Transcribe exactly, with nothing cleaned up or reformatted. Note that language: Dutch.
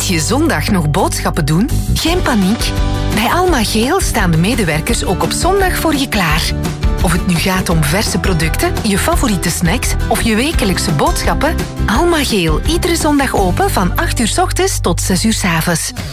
Moet je zondag nog boodschappen doen? Geen paniek. Bij Alma Geel staan de medewerkers ook op zondag voor je klaar. Of het nu gaat om verse producten, je favoriete snacks of je wekelijkse boodschappen, Alma Geel iedere zondag open van acht uur 's ochtends tot zes uur 's avonds.